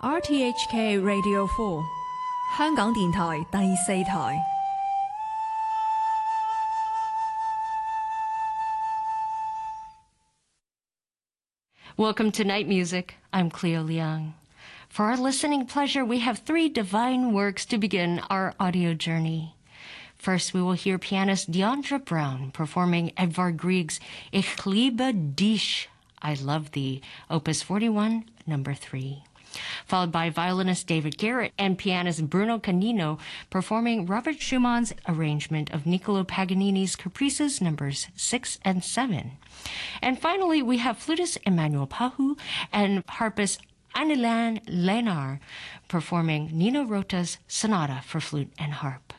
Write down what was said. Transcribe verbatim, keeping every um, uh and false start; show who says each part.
Speaker 1: R T H K Radio four 香港電台第四台。
Speaker 2: Welcome to Night Music. I'm Cleo Liang. For our listening pleasure, we have three divine works to begin our audio journey. First, we will hear pianist Deandra Brown performing Edvard Grieg's Ich liebe dich, I Love Thee, Opus forty-one, number three. Followed by violinist David Garrett and pianist Bruno Canino performing Robert Schumann's arrangement of Niccolo Paganini's Caprices numbers six and seven. And finally, we have flutist Emmanuel Pahu and harpist Anne-Hélène Lénard performing Nino Rota's Sonata for Flute and Harp.